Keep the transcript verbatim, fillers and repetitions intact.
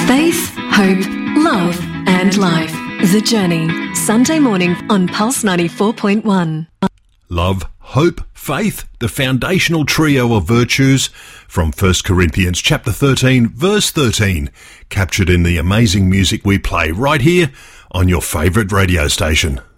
Faith, hope, love and life. The Journey. Sunday morning on Pulse ninety-four point one. Love, hope, faith, the foundational trio of virtues from First Corinthians chapter thirteen, verse thirteen, captured in the amazing music we play right here on your favourite radio station.